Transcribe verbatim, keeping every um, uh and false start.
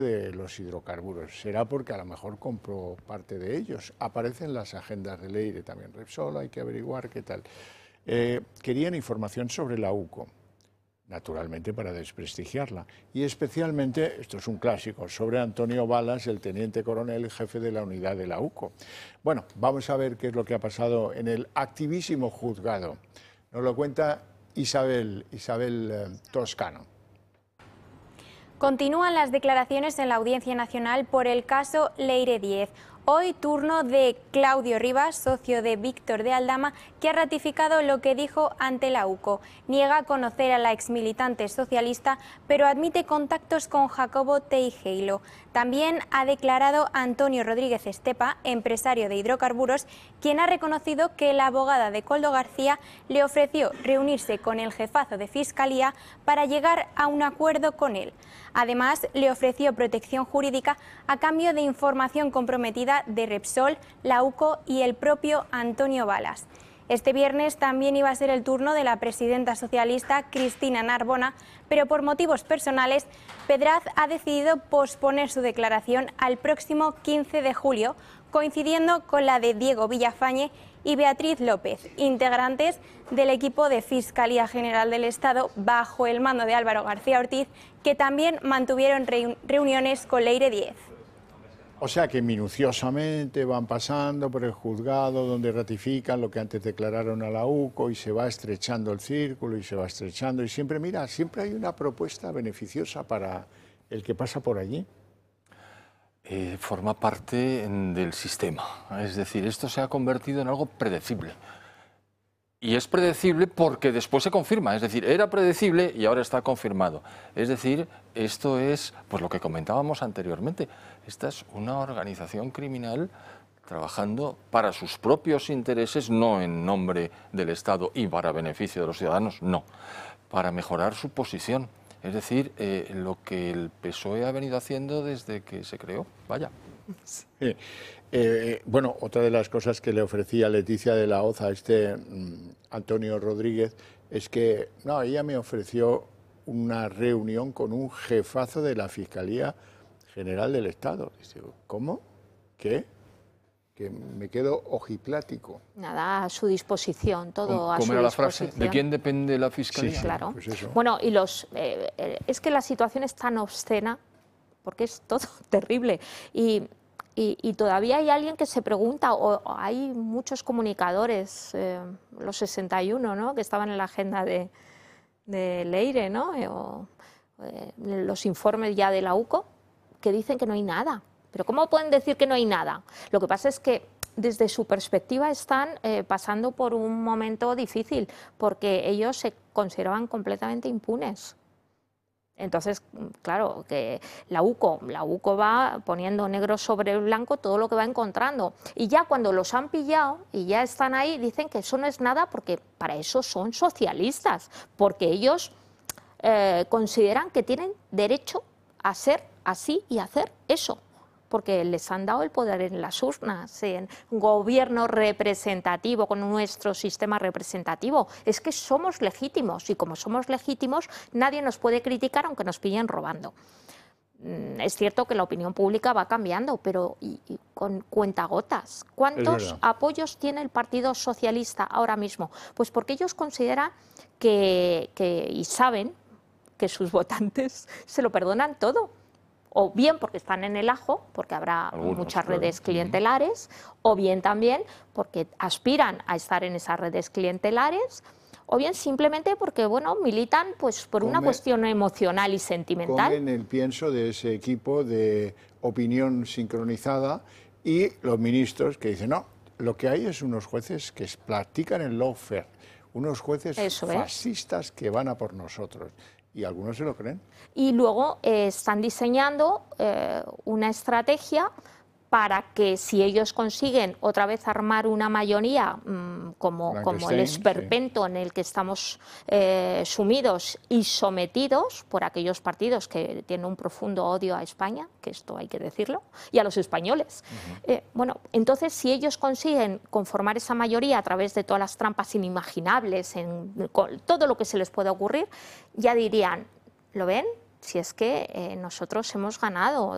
de los hidrocarburos. Será porque a lo mejor compró parte de ellos. Aparecen las agendas de Leire también. Repsol, hay que averiguar qué tal. Eh, querían información sobre la UCO, naturalmente para desprestigiarla. Y especialmente, esto es un clásico, sobre Antonio Balas, el teniente coronel y jefe de la unidad de la UCO. Bueno, vamos a ver qué es lo que ha pasado en el activísimo juzgado. Nos lo cuenta Isabel, Isabel eh, Toscano. Continúan las declaraciones en la Audiencia Nacional por el caso Leire diez. Hoy turno de Claudio Rivas, socio de Víctor de Aldama, que ha ratificado lo que dijo ante la UCO. Niega conocer a la exmilitante socialista, pero admite contactos con Jacobo Teijeiro. También ha declarado Antonio Rodríguez Estepa, empresario de hidrocarburos, quien ha reconocido que la abogada de Koldo García le ofreció reunirse con el jefazo de Fiscalía para llegar a un acuerdo con él. Además, le ofreció protección jurídica a cambio de información comprometida de Repsol, la UCO y el propio Antonio Balas. Este viernes también iba a ser el turno de la presidenta socialista Cristina Narbona, pero por motivos personales, Pedraz ha decidido posponer su declaración al próximo quince de julio, coincidiendo con la de Diego Villafañe y Beatriz López, integrantes del equipo de Fiscalía General del Estado bajo el mando de Álvaro García Ortiz, que también mantuvieron reuniones con Leire diez. O sea que minuciosamente van pasando por el juzgado donde ratifican lo que antes declararon a la UCO y se va estrechando el círculo y se va estrechando y siempre, mira, siempre hay una propuesta beneficiosa para el que pasa por allí. Eh, forma parte del sistema, es decir, esto se ha convertido en algo predecible. Y es predecible porque después se confirma, es decir, era predecible y ahora está confirmado. Es decir, esto es pues lo que comentábamos anteriormente. Esta es una organización criminal trabajando para sus propios intereses, no en nombre del Estado y para beneficio de los ciudadanos, no, para mejorar su posición. Es decir, eh, lo que el P S O E ha venido haciendo desde que se creó, vaya. Sí. Eh, bueno, otra de las cosas que le ofrecía Leticia de la Hoz a este mm, Antonio Rodríguez es que, no, ella me ofreció una reunión con un jefazo de la Fiscalía General del Estado. Dice, ¿cómo? ¿Qué? Que me quedo ojiplático. Nada, a su disposición, todo a su ¿Cómo era la disposición. frase? ¿De quién depende la Fiscalía? Sí, claro. Pues eso. Bueno, y los eh, es que la situación es tan obscena, porque es todo terrible. Y, y, y todavía hay alguien que se pregunta, o, o hay muchos comunicadores, eh, los sesenta y uno, ¿no?, que estaban en la agenda de, de Leire, ¿no?, eh, o eh, los informes ya de la UCO, que dicen que no hay nada. Pero ¿cómo pueden decir que no hay nada? Lo que pasa es que desde su perspectiva están eh, pasando por un momento difícil, porque ellos se consideraban completamente impunes. Entonces, claro, que la UCO, la UCO va poniendo negro sobre blanco todo lo que va encontrando. Y ya cuando los han pillado y ya están ahí, dicen que eso no es nada porque para eso son socialistas, porque ellos eh, consideran que tienen derecho a ser así y hacer eso, porque les han dado el poder en las urnas, en un gobierno representativo, con nuestro sistema representativo. Es que somos legítimos y como somos legítimos nadie nos puede criticar aunque nos pillen robando. Es cierto que la opinión pública va cambiando, pero y, y con cuentagotas. ¿Cuántos apoyos tiene el Partido Socialista ahora mismo? Pues porque ellos consideran que, que y saben que sus votantes se lo perdonan todo. O bien porque están en el ajo, porque habrá Algunos, muchas redes claro. clientelares, o bien también porque aspiran a estar en esas redes clientelares, o bien simplemente porque bueno, militan pues, por Come, una cuestión emocional y sentimental. Comen el pienso de ese equipo de opinión sincronizada y los ministros que dicen, no, lo que hay es unos jueces que practican el lawfare, unos jueces Eso fascistas es. que van a por nosotros. Y algunos se lo creen. Y luego eh, están diseñando eh, una estrategia para que si ellos consiguen otra vez armar una mayoría mmm, como, como el esperpento sí. en el que estamos eh, sumidos y sometidos por aquellos partidos que tienen un profundo odio a España, que esto hay que decirlo, y a los españoles. Uh-huh. eh, bueno, entonces si ellos consiguen conformar esa mayoría a través de todas las trampas inimaginables, en, con todo lo que se les puede ocurrir, ya dirían, ¿lo ven? Si es que eh, nosotros hemos ganado.